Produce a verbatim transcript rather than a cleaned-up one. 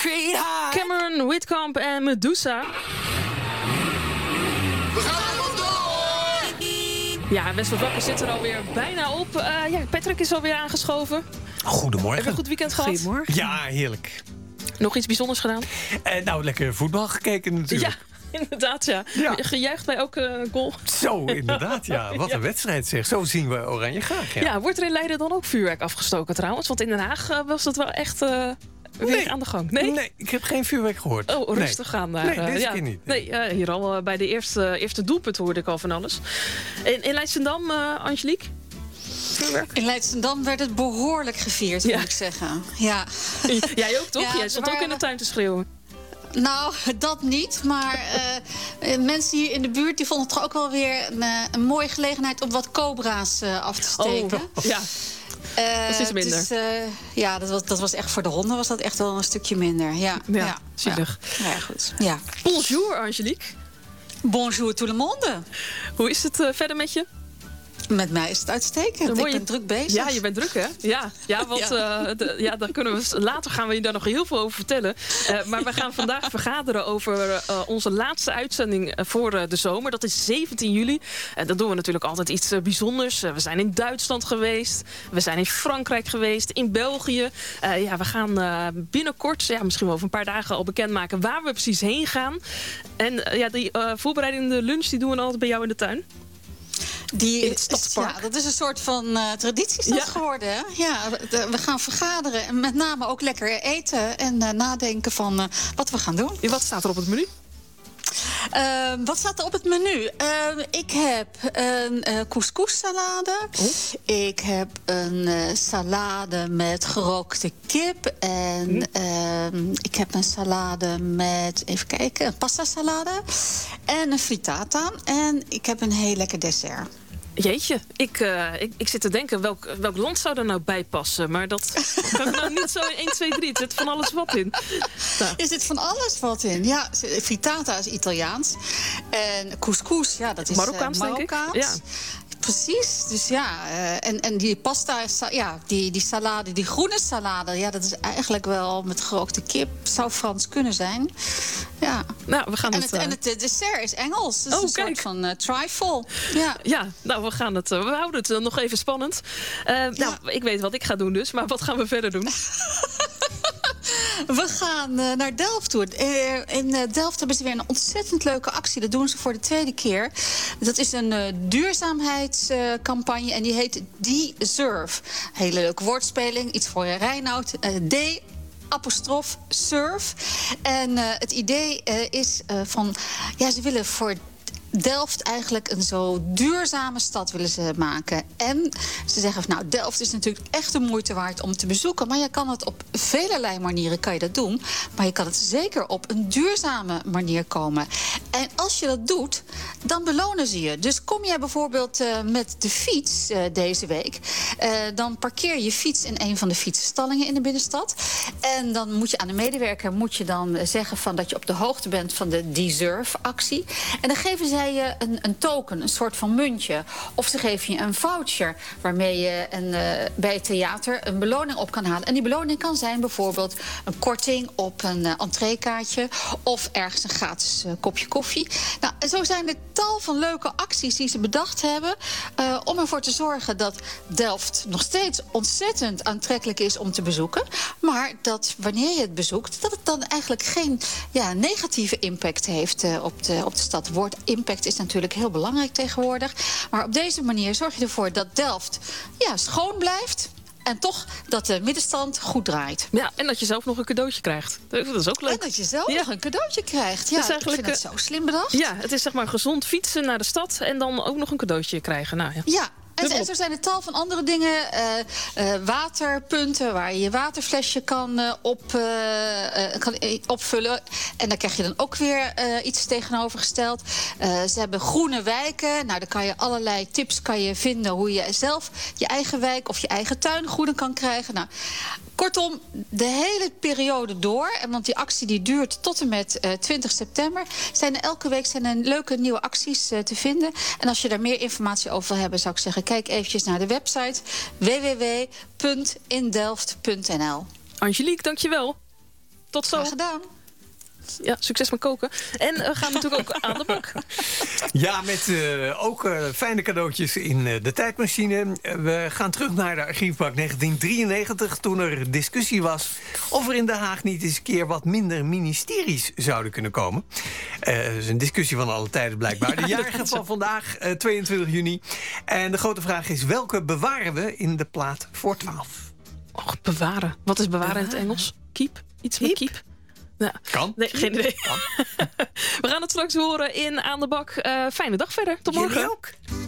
Creed High. Cameron Whitcomb en Medusa. We gaan er vandoor. Ja, West Wakker zit er alweer bijna op. Uh, ja, Patrick is alweer aangeschoven. Goedemorgen. Heb je een goed weekend gehad? Goedemorgen. Ja, heerlijk. Nog iets bijzonders gedaan? Uh, nou, lekker voetbal gekeken natuurlijk. Ja, inderdaad, ja. Ja. Gejuicht bij elke goal. Zo, inderdaad, ja. Wat Ja. een wedstrijd zeg. Zo zien we Oranje graag. Ja. Ja, wordt er in Leiden dan ook vuurwerk afgestoken trouwens? Want in Den Haag uh, was dat wel echt uh, weer Nee. aan de gang. Nee? Nee, ik heb geen vuurwerk gehoord. Oh, rustig aan daar. Nee, uh, deze ja. keer niet. Nee, uh, hier al uh, bij de eerste, eerste doelpunt hoorde ik al van alles. In, in Leidschendam, uh, Angelique? Vuurwerk? In Leidschendam werd het behoorlijk gevierd, Ja. moet ik zeggen. Ja. Jij ook, toch? Ja, Jij er stond ook waren- in de tuin te schreeuwen. Nou, dat niet. Maar uh, mensen hier in de buurt die vonden het toch ook wel weer een, uh, een mooie gelegenheid om wat cobra's uh, af te steken. Oh, ja. Uh, dat is minder. Dus, uh, ja, dat was, dat was echt voor de honden was dat echt wel een stukje minder. Ja, Ja, ja, zielig. Ja, ja, goed. Ja. Bonjour, Angelique. Bonjour tout le monde. Hoe is het uh, verder met je? Met mij is het uitstekend. Dan Ik word je- ben druk bezig. Ja, je bent druk, hè? Ja, ja want Ja. uh, de, ja, daar kunnen we, later gaan we je daar nog heel veel over vertellen. Uh, maar we gaan vandaag vergaderen over uh, onze laatste uitzending uh, voor uh, de zomer. Dat is zeventien juli. En dan doen we natuurlijk altijd iets uh, bijzonders. Uh, we zijn in Duitsland geweest. We zijn in Frankrijk geweest. In België. Uh, ja, we gaan uh, binnenkort, ja, misschien wel over een paar dagen al bekendmaken waar we precies heen gaan. En uh, ja, die uh, voorbereidende lunch die doen we altijd bij jou in de tuin. Die, In het stadspark. Ja, dat is een soort van uh, traditie is dat Ja. geworden. Hè? Ja, we, we gaan vergaderen en met name ook lekker eten en uh, nadenken van uh, wat we gaan doen. Wat staat er op het menu? Uh, wat staat er op het menu? Uh, ik heb een uh, couscous-salade. Oh. Ik heb een uh, salade met gerookte kip. En uh, ik heb een salade met, even kijken, een pasta-salade. En een frittata. En ik heb een heel lekker dessert. Jeetje, ik, uh, ik, ik zit te denken, welk, welk land zou er nou bij passen? Maar dat kan ik nou niet zo in één, twee, drie. Het zit van alles wat in. Nou, Er zit van alles wat in. Ja, frittata is Italiaans. En couscous, ja, dat is Marokkaans, uh, denk ik. Marokkaans. Ja. Precies, dus ja. Uh, en, en die pasta, ja, die, die salade, die groene salade... ja, dat is eigenlijk wel met gerookte kip. Zou Frans kunnen zijn. Ja. nou, we gaan En het... het, uh, en het uh, dessert is Engels. Dus Oh, een kijk. soort van uh, trifle. Ja. Ja, nou, we gaan het... uh, we houden het uh, nog even spannend. Uh, Nou, ik weet wat ik ga doen dus. Maar wat gaan we verder doen? We gaan uh, naar Delft toe. Uh, in uh, Delft hebben ze weer een ontzettend leuke actie. Dat doen ze voor de tweede keer. Dat is een uh, duurzaamheidscampagne uh, en die heet Deserve. Hele leuke woordspeling. Iets voor je Reinoud. Uh, D apostrof surf. En uh, het idee uh, is uh, van... ja, ze willen voor Delft eigenlijk een zo duurzame stad willen ze maken. En ze zeggen van, nou, Delft is natuurlijk echt de moeite waard om te bezoeken. Maar je kan het op velerlei manieren kan je dat doen. Maar je kan het zeker op een duurzame manier komen. En als je dat doet, dan belonen ze je. Dus kom jij bijvoorbeeld uh, met de fiets uh, deze week... Uh, dan parkeer je fiets in een van de fietsenstallingen in de binnenstad. En dan moet je aan de medewerker moet je dan zeggen van dat je op de hoogte bent van de Deserve-actie. En dan geven zij je een, een token, een soort van muntje. Of ze geven je een voucher waarmee je een, uh, bij het theater een beloning op kan halen. En die beloning kan zijn bijvoorbeeld een korting op een uh, entreekaartje of ergens een gratis uh, kopje koffie. Nou, en zo zijn er tal van leuke acties die ze bedacht hebben uh, om ervoor te zorgen dat Delft nog steeds ontzettend aantrekkelijk is om te bezoeken. Maar dat wanneer je het bezoekt, dat het dan eigenlijk geen ja, negatieve impact heeft uh, op, de, op de stad. Het woord impact is natuurlijk heel belangrijk tegenwoordig. Maar op deze manier zorg je ervoor dat Delft ja, schoon blijft. En toch dat de middenstand goed draait. Ja, en dat je zelf nog een cadeautje krijgt. Dat is ook leuk. En dat je zelf Ja. nog een cadeautje krijgt. Ja, Dus eigenlijk, ik vind het zo slim bedacht. Ja, het is zeg maar gezond fietsen naar de stad en dan ook nog een cadeautje krijgen. Nou, ja. Ja. En Dubbelop. zo zijn er tal van andere dingen. Uh, uh, waterpunten waar je je waterflesje kan, uh, op, uh, uh, kan opvullen. En daar krijg je dan ook weer uh, iets tegenovergesteld. Uh, ze hebben groene wijken. Nou, daar kan je allerlei tips kan je vinden hoe je zelf je eigen wijk of je eigen tuin groen kan krijgen. Nou, kortom, de hele periode door. En want die actie die duurt tot en met uh, twintig september. Zijn er elke week zijn er leuke nieuwe acties uh, te vinden. En als je daar meer informatie over wil hebben, zou ik zeggen, kijk eventjes naar de website w w w punt indelft punt n l. Angelique, dankjewel. tot zo. Graag gedaan. Ja, succes met koken. En we gaan natuurlijk ook aan de bak. Ja, met uh, ook uh, fijne cadeautjes in uh, de tijdmachine. Uh, we gaan terug naar de archiefbak negentien drieënnegentig... toen er discussie was of er in Den Haag niet eens een keer wat minder ministeries zouden kunnen komen. Uh, dat is een discussie van alle tijden blijkbaar. De jarige van vandaag, uh, tweeëntwintig juni. En de grote vraag is, welke bewaren we in de plaat voor twaalf? Och, bewaren. Wat is bewaren in het Engels? Keep? Iets met keep? Nou, kan. Nee, geen idee. We gaan het straks horen in Aan de Bak. Uh, fijne dag verder. Tot morgen. Jullie ook.